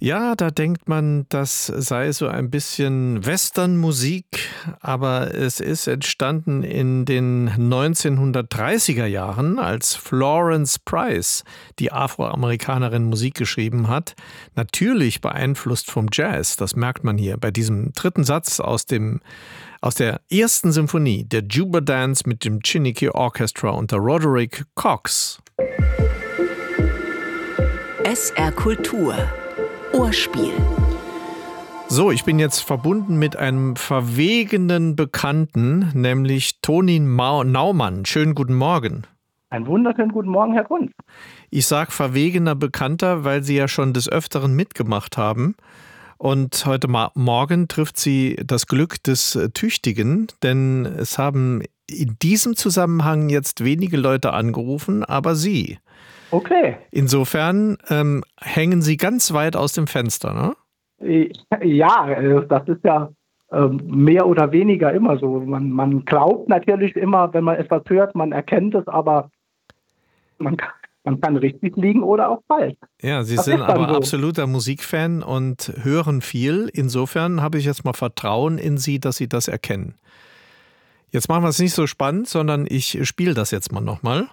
Ja, da denkt man, das sei so ein bisschen Westernmusik, aber es ist entstanden in den 1930er Jahren, als Florence Price, die Afroamerikanerin, Musik geschrieben hat. Natürlich beeinflusst vom Jazz, das merkt man hier bei diesem dritten Satz aus der ersten Symphonie, der Juba Dance mit dem Chiniki Orchestra unter Roderick Cox. SR Kultur Ohrspiel. So, ich bin jetzt verbunden mit einem verwegenen Bekannten, nämlich Tonin Naumann. Schönen guten Morgen. Einen wunderschönen guten Morgen, Herr Kunz. Ich sage verwegener Bekannter, weil Sie ja schon des Öfteren mitgemacht haben. Und heute Morgen trifft Sie das Glück des Tüchtigen, denn es haben in diesem Zusammenhang jetzt wenige Leute angerufen, aber Sie. Okay. Insofern hängen Sie ganz weit aus dem Fenster, ne? Ja, das ist ja mehr oder weniger immer so. Man glaubt natürlich immer, wenn man etwas hört, man erkennt es, aber man kann richtig liegen oder auch falsch. Ja, Sie Das sind ist dann aber so. absoluter Musikfan und hören viel. Insofern habe ich jetzt mal Vertrauen in Sie, dass Sie das erkennen. Jetzt machen wir es nicht so spannend, sondern ich spiele das jetzt mal nochmal.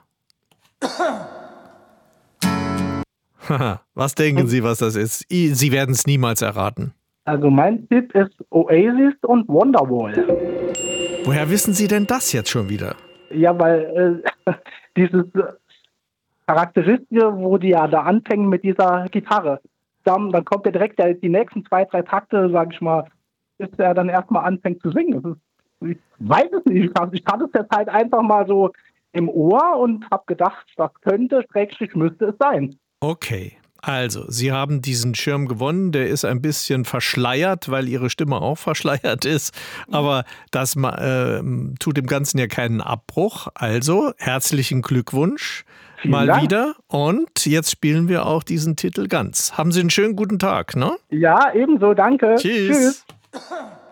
Was denken Sie, was das ist? Sie werden es niemals erraten. Also mein Tipp ist Oasis und Wonderwall. Woher wissen Sie denn das jetzt schon wieder? Ja, weil dieses Charakteristische, wo die ja da anfangen mit dieser Gitarre, dann kommt ja direkt die nächsten 2, 3 Takte, sag ich mal, bis er dann erstmal anfängt zu singen. Ich weiß es nicht, ich hatte es jetzt halt einfach mal so im Ohr und habe gedacht, das könnte, Schrägstrich müsste es sein. Okay, also Sie haben diesen Schirm gewonnen, der ist ein bisschen verschleiert, weil Ihre Stimme auch verschleiert ist, aber das tut dem Ganzen ja keinen Abbruch. Also herzlichen Glückwunsch Vielen mal Dank. wieder und jetzt spielen wir auch diesen Titel ganz. Haben Sie einen schönen guten Tag, ne? Ja, ebenso, danke. Tschüss. Tschüss.